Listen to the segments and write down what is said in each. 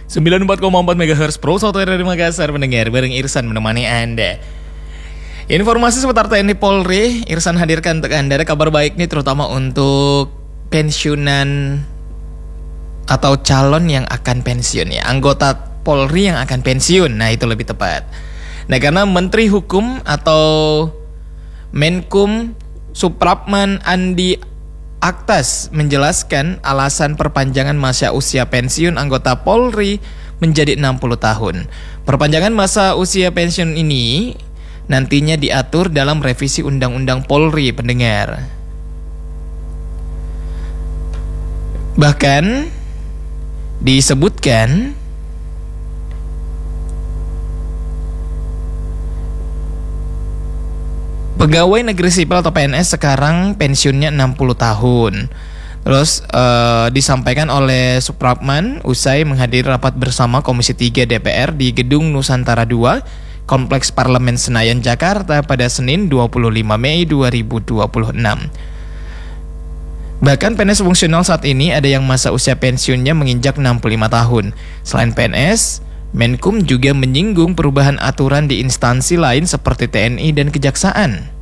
94,4 MHz Pro Software dari Makassar, pendengar bareng Irsan menemani Anda. Informasi seputar TNI Polri, Irsan hadirkan untuk Anda. Ada kabar baik nih, terutama untuk pensiunan atau calon yang akan pensiun ya, anggota Polri yang akan pensiun. Nah, itu lebih tepat. Nah, karena Menteri Hukum atau Menkum Supratman Andi Aktas menjelaskan alasan perpanjangan masa usia pensiun anggota Polri menjadi 60 tahun. Perpanjangan masa usia pensiun ini nantinya diatur dalam revisi Undang-Undang Polri, pendengar. Bahkan disebutkan pegawai negeri sipil atau PNS sekarang pensiunnya 60 tahun. Terus disampaikan oleh Supratman usai menghadiri rapat bersama Komisi 3 DPR di Gedung Nusantara 2, Kompleks Parlemen Senayan, Jakarta pada Senin 25 Mei 2026. Bahkan PNS fungsional saat ini ada yang masa usia pensiunnya menginjak 65 tahun. Selain PNS, Menkum juga menyinggung perubahan aturan di instansi lain seperti TNI dan Kejaksaan.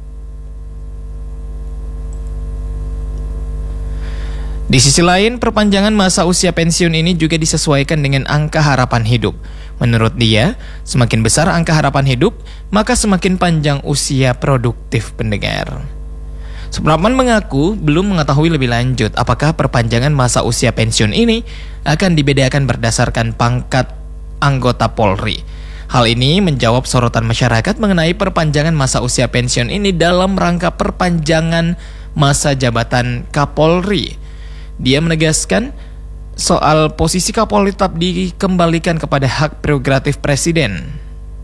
Di sisi lain, perpanjangan masa usia pensiun ini juga disesuaikan dengan angka harapan hidup. Menurut dia, semakin besar angka harapan hidup, maka semakin panjang usia produktif, pendengar. Supratman mengaku belum mengetahui lebih lanjut apakah perpanjangan masa usia pensiun ini akan dibedakan berdasarkan pangkat anggota Polri. Hal ini menjawab sorotan masyarakat mengenai perpanjangan masa usia pensiun ini dalam rangka perpanjangan masa jabatan Kapolri. Dia menegaskan soal posisi Kapolri tetap dikembalikan kepada hak prerogatif Presiden.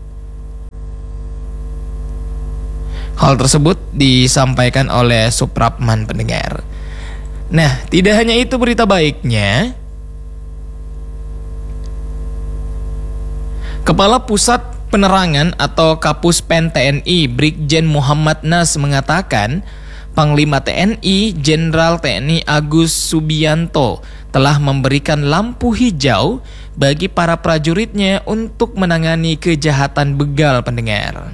Hal tersebut disampaikan oleh Supratman, pendengar. Nah, tidak hanya itu berita baiknya. Kepala Pusat Penerangan atau Kapus Pen TNI Brigjen Muhammad Nas mengatakan Panglima TNI Jenderal TNI Agus Subianto telah memberikan lampu hijau bagi para prajuritnya untuk menangani kejahatan begal, pendengar.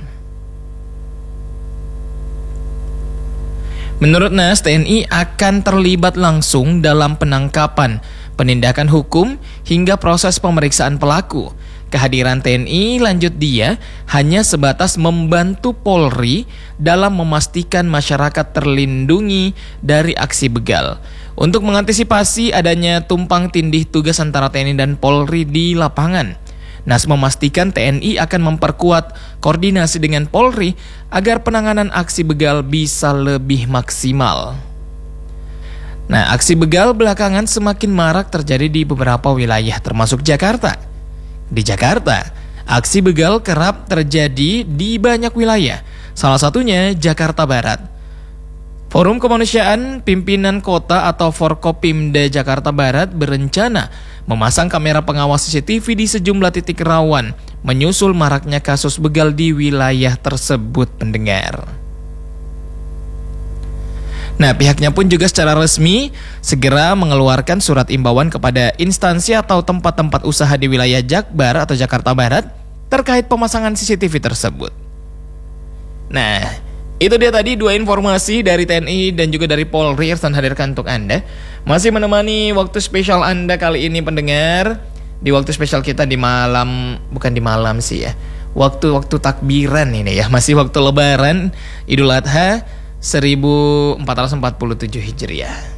Menurut Nas, TNI akan terlibat langsung dalam penangkapan, penindakan hukum, hingga proses pemeriksaan pelaku. Kehadiran TNI, lanjut dia, hanya sebatas membantu Polri dalam memastikan masyarakat terlindungi dari aksi begal. Untuk mengantisipasi adanya tumpang tindih tugas antara TNI dan Polri di lapangan, Nas memastikan TNI akan memperkuat koordinasi dengan Polri agar penanganan aksi begal bisa lebih maksimal. Nah, aksi begal belakangan semakin marak terjadi di beberapa wilayah termasuk Jakarta. Di Jakarta, aksi begal kerap terjadi di banyak wilayah, salah satunya Jakarta Barat. Forum Kemanusiaan Pimpinan Kota atau Forkopimda Jakarta Barat berencana memasang kamera pengawas CCTV di sejumlah titik rawan, menyusul maraknya kasus begal di wilayah tersebut, pendengar. Nah, pihaknya pun juga secara resmi segera mengeluarkan surat imbauan kepada instansi atau tempat-tempat usaha di wilayah Jakbar atau Jakarta Barat terkait pemasangan CCTV tersebut. Nah, itu dia tadi dua informasi dari TNI dan juga dari Polri yang saya hadirkan untuk Anda. Masih menemani waktu spesial Anda kali ini, pendengar. Di waktu spesial kita di malam, bukan di malam sih ya, waktu-waktu takbiran ini ya, masih waktu Lebaran Idul Adha 1447 Hijriah.